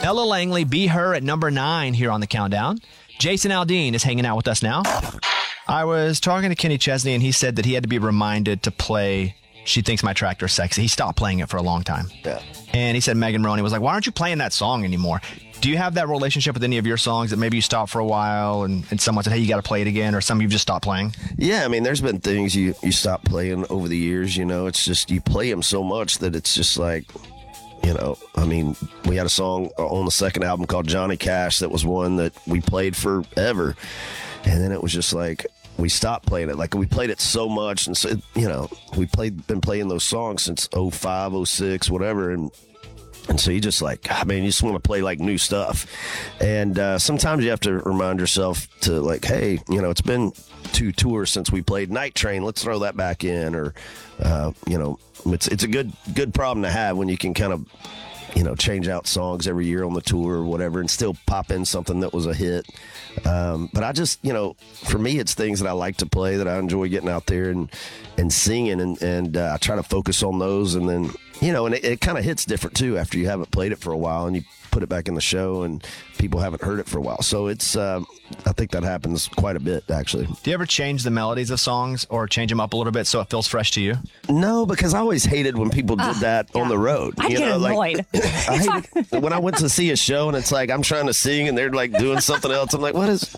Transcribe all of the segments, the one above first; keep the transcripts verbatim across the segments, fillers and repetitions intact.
Ella Langley, Be Her at number nine here on the countdown. Jason Aldean is hanging out with us now. I was talking to Kenny Chesney, and he said that he had to be reminded to play She Thinks My Tractor's Sexy. He stopped playing it for a long time. Yeah. And he said Megan Maroney was like, why aren't you playing that song anymore? Do you have that relationship with any of your songs that maybe you stopped for a while and, and someone said, hey, you got to play it again, or some you've just stopped playing? Yeah, I mean, there's been things you, you stop playing over the years, you know. It's just you play them so much that it's just like, you know, I mean, we had a song on the second album called Johnny Cash that was one that we played forever. And then it was just like, we stopped playing it. Like, we played it so much. And, so, you know, we played been playing those songs since oh five, oh six, whatever. And and so you just like, I mean, you just want to play like new stuff. And uh, sometimes you have to remind yourself to like, hey, you know, it's been two tours since we played Night Train. Let's throw that back in. Or, uh, you know, it's it's a good good problem to have when you can kind of, you know, change out songs every year on the tour or whatever and still pop in something that was a hit. Um, but I just, you know, for me, it's things that I like to play, that I enjoy getting out there and, and singing. And, and uh, I try to focus on those. And then, you know, and it, it kind of hits different, too, after you haven't played it for a while and you put it back in the show and people haven't heard it for a while. So it's, uh, I think that happens quite a bit, actually. Do you ever change the melodies of songs or change them up a little bit so it feels fresh to you? No, because I always hated when people did uh, that yeah. on the road. I you get know, annoyed. Like, I hated, when I went to see a show and it's like I'm trying to sing and they're like doing something else, I'm like, what is?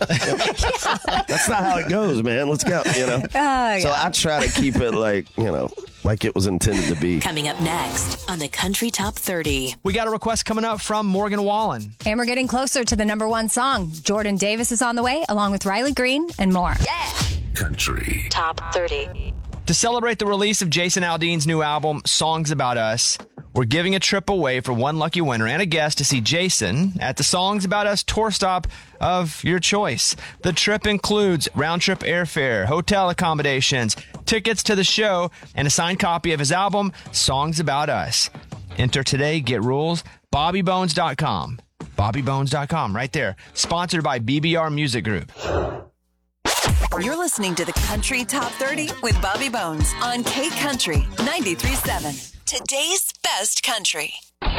That's not how it goes, man. Let's go. You know. Uh, yeah. So I try to keep it like, you know, like it was intended to be. Coming up next on the Country Top thirty. We got a request coming up from Morgan Wallen. And we're getting closer to the number one song. Jordan Davis is on the way, along with Riley Green and more. Yeah. Country Top thirty. To celebrate the release of Jason Aldean's new album, Songs About Us, we're giving a trip away for one lucky winner and a guest to see Jason at the Songs About Us tour stop of your choice. The trip includes round-trip airfare, hotel accommodations, tickets to the show, and a signed copy of his album, Songs About Us. Enter today, get rules, bobby bones dot com. bobby bones dot com, right there. Sponsored by B B R Music Group. You're listening to the Country Top thirty with Bobby Bones on K Country ninety-three point seven. Today's best country.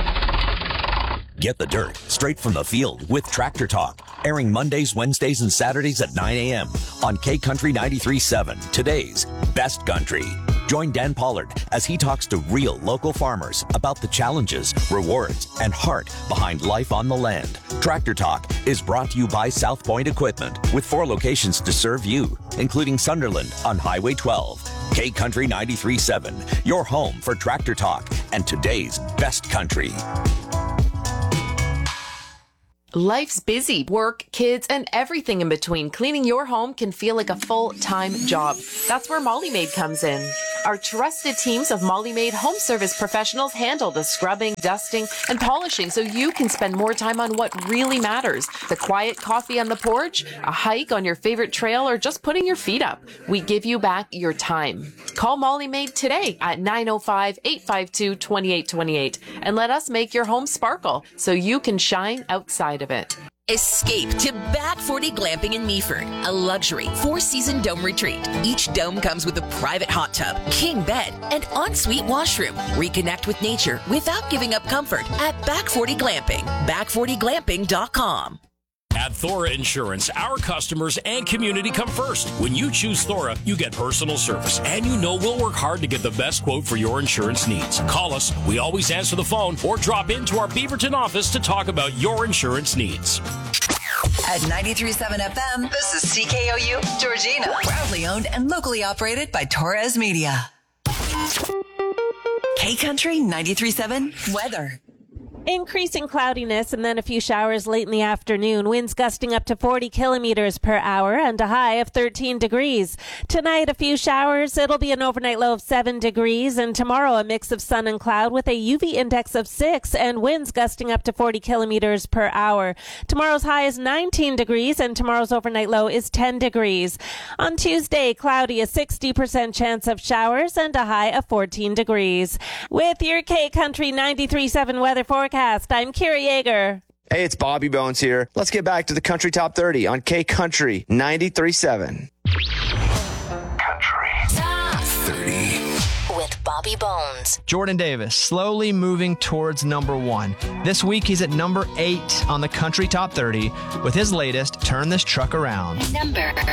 Get the dirt straight from the field with Tractor Talk, airing Mondays, Wednesdays, and Saturdays at nine a.m. on K Country ninety-three point seven, today's best country. Join Dan Pollard as he talks to real local farmers about the challenges, rewards, and heart behind life on the land. Tractor Talk is brought to you by South Point Equipment, with four locations to serve you, including Sunderland on Highway twelve. K Country ninety-three point seven, your home for Tractor Talk and today's best country. Life's busy. Work, kids, and everything in between. Cleaning your home can feel like a full-time job. That's where Molly Maid comes in. Our trusted teams of Molly Maid home service professionals handle the scrubbing, dusting, and polishing so you can spend more time on what really matters. The quiet coffee on the porch, a hike on your favorite trail, or just putting your feet up. We give you back your time. Call Molly Maid today at nine oh five, eight five two, two eight two eight and let us make your home sparkle so you can shine outside of it. Escape to Back forty Glamping in Meaford, a luxury four-season dome retreat. Each dome comes with a private hot tub, king bed, and ensuite washroom. Reconnect with nature without giving up comfort at Back forty Glamping. back forty glamping dot com. At Thora Insurance, our customers and community come first. When you choose Thora, you get personal service, and you know we'll work hard to get the best quote for your insurance needs. Call us. We always answer the phone, or drop into our Beaverton office to talk about your insurance needs. At ninety-three point seven F M, this is C K O U Georgina. Proudly owned and locally operated by Torres Media. K Country ninety-three point seven weather. Increasing cloudiness and then a few showers late in the afternoon. Winds gusting up to forty kilometers per hour and a high of thirteen degrees. Tonight, a few showers. It'll be an overnight low of seven degrees. And tomorrow, a mix of sun and cloud with a U V index of six and winds gusting up to forty kilometers per hour. Tomorrow's high is nineteen degrees and tomorrow's overnight low is ten degrees. On Tuesday, cloudy, a sixty percent chance of showers and a high of fourteen degrees. With your K Country ninety-three point seven weather forecast, I'm Kira Yeager. Hey, it's Bobby Bones here. Let's get back to the Country Top thirty on K Country ninety-three point seven. Country Top thirty with Bobby Bobby Bones. Jordan Davis, slowly moving towards number one. This week, he's at number eight on the Country Top thirty with his latest, Turn This Truck Around. Number